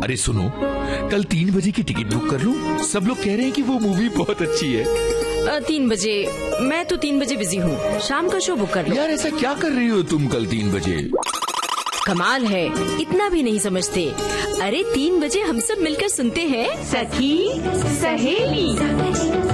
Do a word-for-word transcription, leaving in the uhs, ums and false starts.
अरे सुनो, कल तीन बजे की टिकट बुक कर लूं? सब लोग कह रहे हैं कि वो मूवी बहुत अच्छी है। आ, तीन बजे? मैं तो तीन बजे बिजी हूँ, शाम का शो बुक कर लो। यार ऐसा क्या कर रही हो तुम कल तीन बजे? कमाल है, इतना भी नहीं समझते। अरे तीन बजे हम सब मिलकर सुनते हैं सखी सहेली।